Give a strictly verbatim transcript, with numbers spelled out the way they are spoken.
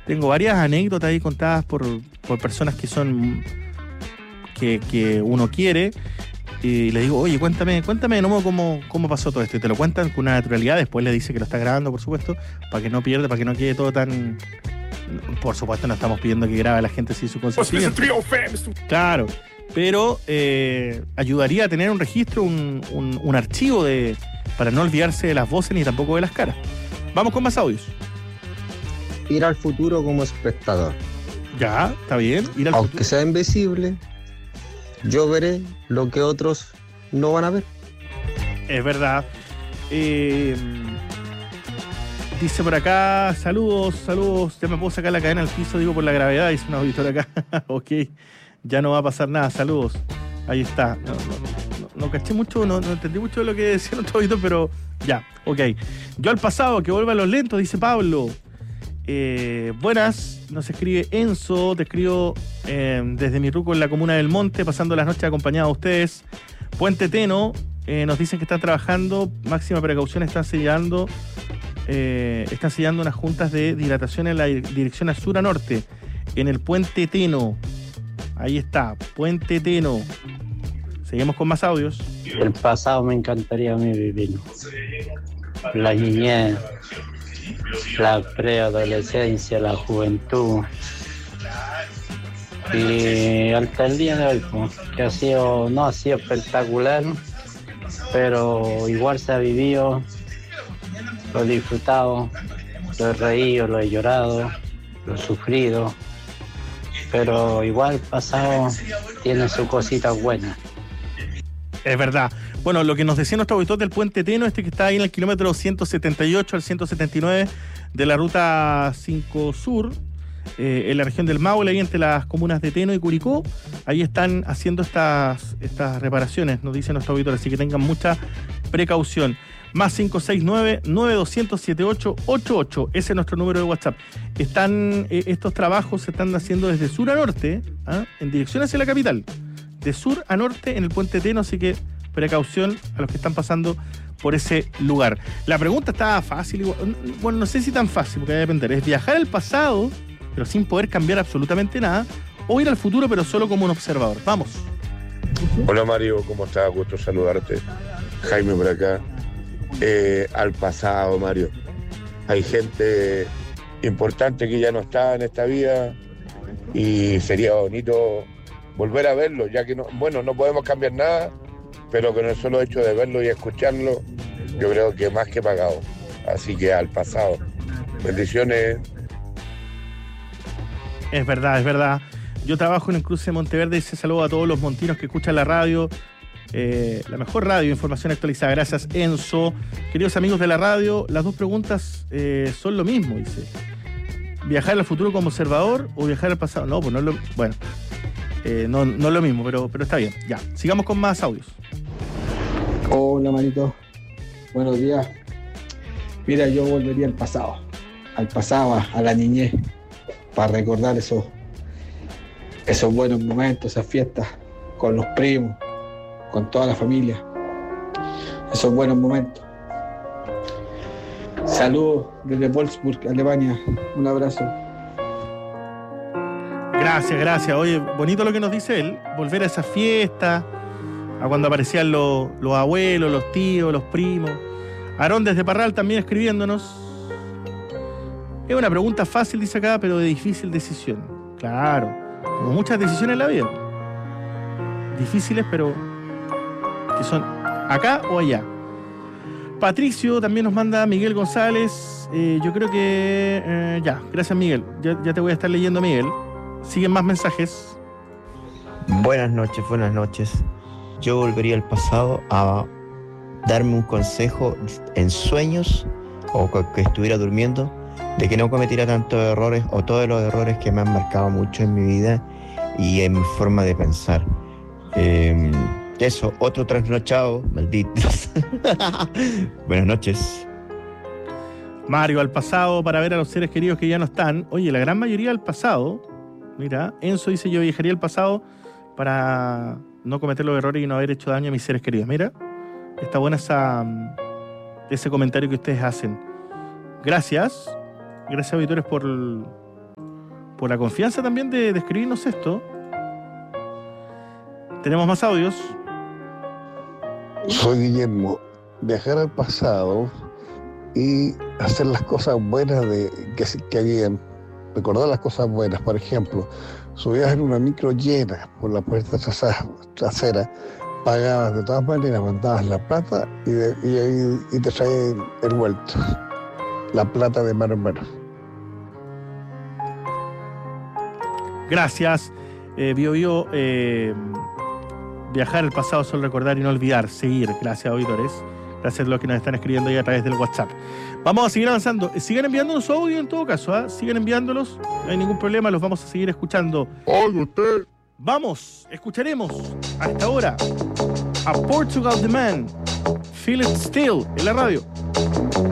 tengo varias anécdotas ahí contadas por, por personas que son que, que uno quiere, y le digo, oye, cuéntame, cuéntame de nuevo cómo, cómo pasó todo esto, y te lo cuentan con una naturalidad. Después le dice que lo está grabando, por supuesto, para que no pierda, para que no quede todo tan... Por supuesto no estamos pidiendo que grabe a la gente sin su consentimiento. Claro, pero eh, ayudaría a tener un registro, un, un, un archivo de para no olvidarse de las voces ni tampoco de las caras. Vamos con más audios. Ir al futuro como espectador. Ya, está bien. Ir al Aunque futuro. sea invisible, yo veré lo que otros no van a ver. Es verdad. Eh, dice por acá, saludos, saludos. Ya me puedo sacar la cadena al piso, digo, por la gravedad, dice un auditor acá. Ok, ya no va a pasar nada, saludos. Ahí está. No, no, no, no caché mucho, no, no entendí mucho de lo que decía nuestro auditor, pero ya, ok. Yo al pasado, que vuelva a los lentos, dice Pablo. Eh, buenas, nos escribe Enzo, te escribo eh, desde mi ruco en la comuna del Monte, pasando las noches acompañado a ustedes. Puente Teno, eh, nos dicen que están trabajando, máxima precaución, están sellando, eh, están sellando unas juntas de dilatación en la dirección a sur a norte, en el Puente Teno. Ahí está, Puente Teno. Seguimos con más audios. El pasado me encantaría a mí vivir. La niñez, la preadolescencia, la juventud. Y hasta el día de hoy, pues, que ha sido, no ha sido espectacular, pero igual se ha vivido, lo he disfrutado, lo he reído, lo he llorado, lo he sufrido, pero igual el pasado tiene sus cositas buenas. Es verdad. Bueno, lo que nos decía nuestro auditor del Puente Teno, este que está ahí en el kilómetro ciento setenta y ocho al ciento setenta y nueve de la ruta cinco Sur, eh, en la región del Maule, ahí entre las comunas de Teno y Curicó, ahí están haciendo estas, estas reparaciones, nos dice nuestro auditor, así que tengan mucha precaución. Más cinco seis nueve, nueve dos cero cero, siete ocho ocho ocho, ese es nuestro número de WhatsApp. Están, eh, estos trabajos se están haciendo desde sur a norte, ¿ah? En dirección hacia la capital, de sur a norte en el Puente Teno, así que precaución a los que están pasando por ese lugar. La pregunta está fácil, igual, bueno, no sé si tan fácil, porque va a depender, es viajar al pasado, pero sin poder cambiar absolutamente nada, o ir al futuro, pero solo como un observador. Vamos. Hola Mario, ¿cómo estás? Gusto saludarte. Jaime por acá. Eh, al pasado, Mario. Hay gente importante que ya no está en esta vida y sería bonito volver a verlo, ya que no, bueno, no podemos cambiar nada, pero con el solo hecho de verlo y escucharlo, yo creo que más que pagado. Así que al pasado. Bendiciones. Es verdad, es verdad. Yo trabajo en el cruce de Monteverde y se saludo a todos los montinos que escuchan la radio. Eh, la mejor radio, información actualizada. Gracias, Enzo. Queridos amigos de la radio, las dos preguntas eh, son lo mismo, dice. ¿Viajar al futuro como observador o viajar al pasado? No, pues no es lo... Bueno, eh, no, no es lo mismo, pero, pero está bien. Ya, sigamos con más audios. Hola, Marito. Buenos días. Mira, yo volvería al pasado. Al pasado, a, a la niñez, para recordar esos, esos buenos momentos, esas fiestas con los primos, con toda la familia, esos buenos momentos. Saludos desde Wolfsburg, Alemania. Un abrazo. Gracias, gracias. Oye, bonito lo que nos dice él. Volver a esa fiesta, a cuando aparecían los, los abuelos, los tíos, los primos. Aarón desde Parral también escribiéndonos. Es una pregunta fácil, dice acá, pero de difícil decisión. Claro, como muchas decisiones en la vida. Difíciles, pero que son acá o allá. Patricio también nos manda Miguel González. Eh, yo creo que... Eh, ya, gracias Miguel. Ya, ya te voy a estar leyendo, Miguel. Siguen más mensajes. Buenas noches, buenas noches. Yo volvería al pasado a darme un consejo en sueños o que estuviera durmiendo, de que no cometiera tantos errores o todos los errores que me han marcado mucho en mi vida y en mi forma de pensar. Eh, eso, otro trasnochado, malditos. Buenas noches. Mario, al pasado para ver a los seres queridos que ya no están. Oye, la gran mayoría al pasado. Mira, Enzo dice: yo viajaría al pasado para no cometer los errores y no haber hecho daño a mis seres queridos. Mira, está buena esa, ese comentario que ustedes hacen. Gracias. Gracias, auditores, por, por la confianza también de, de escribirnos esto. Tenemos más audios. Soy Guillermo. Viajar al pasado y hacer las cosas buenas de que, que habían. Recordar las cosas buenas. Por ejemplo, subías en una micro llena por la puerta trasera, pagabas de todas maneras, mandabas la plata y, de, y, y te traían el vuelto. La plata de mano en mano. Gracias. Eh, Bio Bio, eh, viajar al pasado, solo recordar y no olvidar, seguir. Gracias, auditores. Gracias a los que nos están escribiendo ahí a través del WhatsApp. Vamos a seguir avanzando. Sigan enviándonos su audio en todo caso, ¿eh? Sigan enviándolos, no hay ningún problema, los vamos a seguir escuchando. Oye, usted. Vamos, escucharemos hasta ahora a Portugal The Man, Feel It Still, en la radio.